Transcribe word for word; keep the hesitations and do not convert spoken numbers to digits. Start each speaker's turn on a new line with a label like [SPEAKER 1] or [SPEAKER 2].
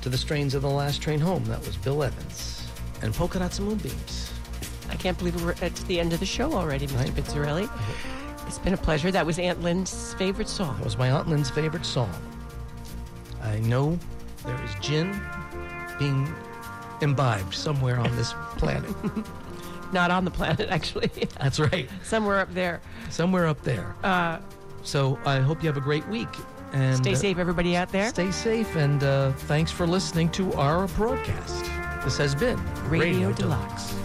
[SPEAKER 1] to the strains of The Last Train Home. That was Bill Evans and Polka Dots and Moonbeams.
[SPEAKER 2] I can't believe we're at the end of the show already, Mister Pizzarelli. It's been a pleasure. That was Aunt Lynn's favorite song.
[SPEAKER 1] That was my Aunt Lynn's favorite song. I know there is gin being imbibed somewhere on this planet.
[SPEAKER 2] Not on the planet, actually.
[SPEAKER 1] That's right.
[SPEAKER 2] Somewhere up there.
[SPEAKER 1] Somewhere up there.
[SPEAKER 2] Uh,
[SPEAKER 1] so I hope you have a great week. And
[SPEAKER 2] stay
[SPEAKER 1] uh,
[SPEAKER 2] safe, everybody out there.
[SPEAKER 1] Stay safe, and uh, thanks for listening to our broadcast. This has been
[SPEAKER 2] Radio,
[SPEAKER 1] Radio
[SPEAKER 2] Deluxe.
[SPEAKER 1] Deluxe.